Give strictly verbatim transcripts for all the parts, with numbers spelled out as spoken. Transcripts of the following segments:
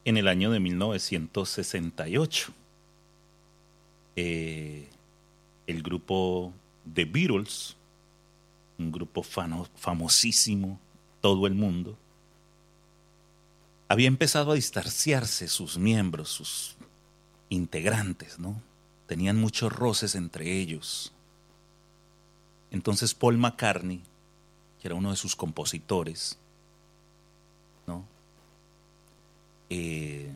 en el año de mil novecientos sesenta y ocho. Eh, el grupo The Beatles, un grupo fano- famosísimo, todo el mundo, había empezado a distanciarse sus miembros, sus integrantes, ¿no? Tenían muchos roces entre ellos. Entonces Paul McCartney, que era uno de sus compositores, ¿no? Eh,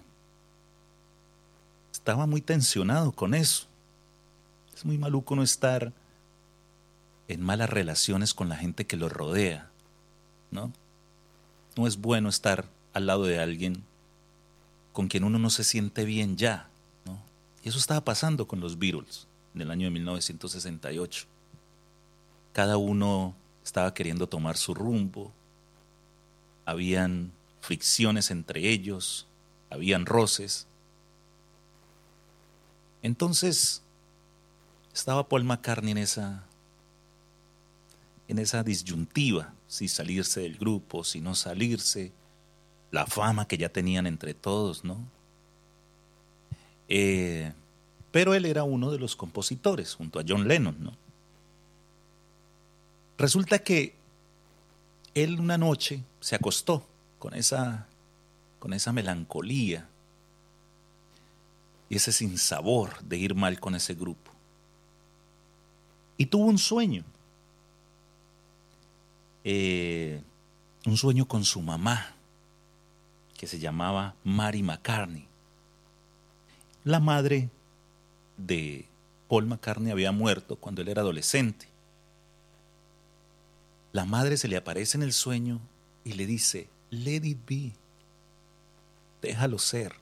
estaba muy tensionado con eso. Es muy maluco no estar en malas relaciones con la gente que lo rodea, ¿no? No es bueno estar al lado de alguien con quien uno no se siente bien ya, ¿no? Y eso estaba pasando con los Beatles en el año de mil novecientos sesenta y ocho. Cada uno estaba queriendo tomar su rumbo, habían fricciones entre ellos, habían roces. Entonces estaba Paul McCartney en esa, en esa disyuntiva, si salirse del grupo, si no salirse, la fama que ya tenían entre todos, ¿no? Eh, pero él era uno de los compositores, junto a John Lennon, ¿no? Resulta que él una noche se acostó con esa, con esa melancolía y ese sinsabor de ir mal con ese grupo. Y tuvo un sueño, eh, un sueño con su mamá, que se llamaba Mary McCartney. La madre de Paul McCartney había muerto cuando él era adolescente. La madre se le aparece en el sueño y le dice, let it be, déjalo ser.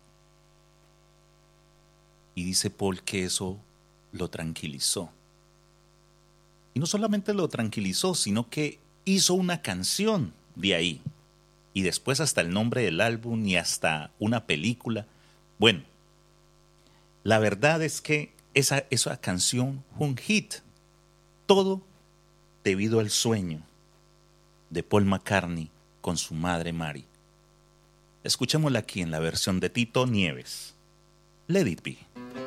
Y dice Paul que eso lo tranquilizó. Y no solamente lo tranquilizó, sino que hizo una canción de ahí. Y después hasta el nombre del álbum y hasta una película. Bueno, la verdad es que esa, esa canción fue un hit. Todo debido al sueño de Paul McCartney con su madre Mary. Escuchémosla aquí en la versión de Tito Nieves. Let it be.